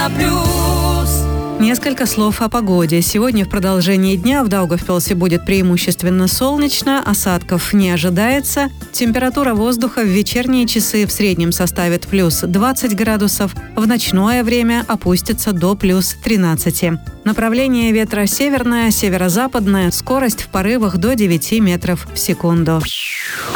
Европа+. Несколько слов о погоде. Сегодня в продолжении дня в Даугавпилсе будет преимущественно солнечно, осадков не ожидается. Температура воздуха в вечерние часы в среднем составит плюс 20 градусов, в ночное время опустится до плюс 13. Направление ветра северное, северо-западное, скорость в порывах до 9 метров в секунду.